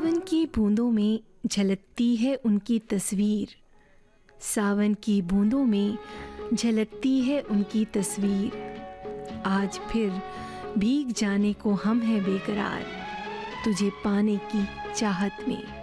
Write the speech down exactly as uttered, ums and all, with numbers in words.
सावन की बूंदों में झलकती है उनकी तस्वीर, सावन की बूंदों में झलकती है उनकी तस्वीर। आज फिर भीग जाने को हम हैं बेकरार, तुझे पाने की चाहत में।